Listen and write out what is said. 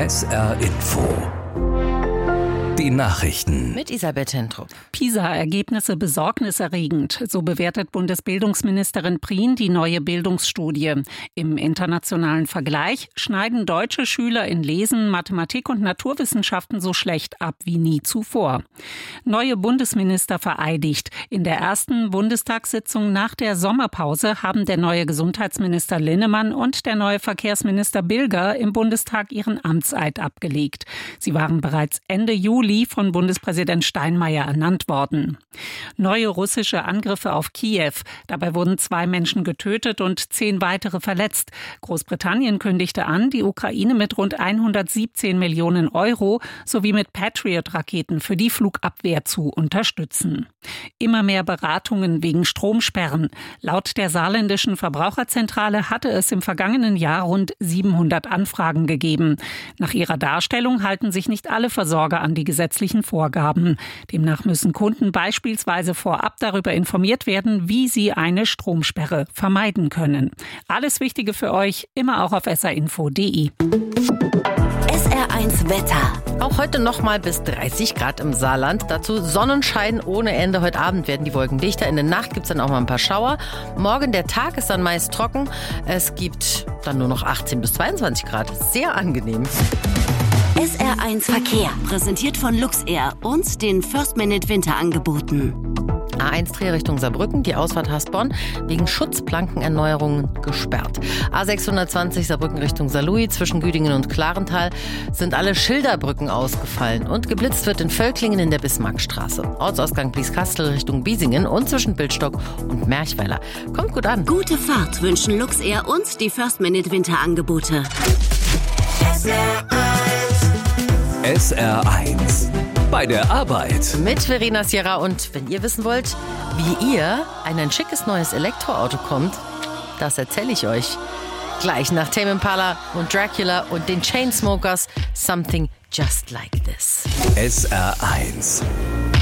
SR Info. Die Nachrichten mit Isabel Tentrup. PISA-Ergebnisse besorgniserregend. So bewertet Bundesbildungsministerin Prien die neue Bildungsstudie. Im internationalen Vergleich schneiden deutsche Schüler in Lesen, Mathematik und Naturwissenschaften so schlecht ab wie nie zuvor. Neue Bundesminister vereidigt. In der ersten Bundestagssitzung nach der Sommerpause haben der neue Gesundheitsminister Linnemann und der neue Verkehrsminister Bilger im Bundestag ihren Amtseid abgelegt. Sie waren bereits Ende Juli von Bundespräsident Steinmeier ernannt worden. Neue russische Angriffe auf Kiew. Dabei wurden 2 Menschen getötet und 10 weitere verletzt. Großbritannien kündigte an, die Ukraine mit rund 117 Millionen Euro sowie mit Patriot-Raketen für die Flugabwehr zu unterstützen. Immer mehr Beratungen wegen Stromsperren. Laut der saarländischen Verbraucherzentrale hatte es im vergangenen Jahr rund 700 Anfragen gegeben. Nach ihrer Darstellung halten sich nicht alle Versorger an die gesetzlichen Vorgaben. Demnach müssen Kunden beispielsweise vorab darüber informiert werden, wie sie eine Stromsperre vermeiden können. Alles Wichtige für euch immer auch auf srinfo.de. SR1 Wetter. Auch heute nochmal bis 30 Grad im Saarland. Dazu Sonnenschein ohne Ende. Heute Abend werden die Wolken dichter. In der Nacht gibt es dann auch mal ein paar Schauer. Morgen der Tag ist dann meist trocken. Es gibt dann nur noch 18 bis 22 Grad. Sehr angenehm. SR1 Verkehr, präsentiert von Luxair und den First-Minute-Winterangeboten. A1 Richtung Saarbrücken, die Ausfahrt Hasborn, wegen Schutzplankenerneuerungen gesperrt. A620 Saarbrücken Richtung Saarlouis, zwischen Güdingen und Klarental sind alle Schilderbrücken ausgefallen und geblitzt wird in Völklingen in der Bismarckstraße. Ortsausgang Blieskastel Richtung Biesingen und zwischen Bildstock und Merchweiler. Kommt gut an. Gute Fahrt wünschen Luxair und die First-Minute-Winterangebote. SR1 bei der Arbeit. Mit Verena Sierra, und wenn ihr wissen wollt, wie ihr an ein schickes neues Elektroauto kommt, das erzähle ich euch gleich nach Tame Impala und Dracula und den Chainsmokers, Something Just Like This. SR1